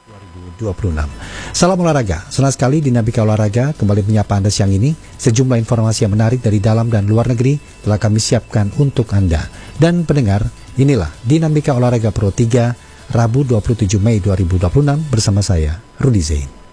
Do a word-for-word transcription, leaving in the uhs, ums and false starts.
dua ribu dua puluh enam. Salam olahraga, senang sekali Dinamika Olahraga kembali menyapa Anda siang ini. Sejumlah informasi yang menarik dari dalam dan luar negeri telah kami siapkan untuk Anda. Dan pendengar, inilah Dinamika Olahraga Pro tiga, Rabu dua puluh tujuh Mei dua ribu dua puluh enam bersama saya, Rudi Zain.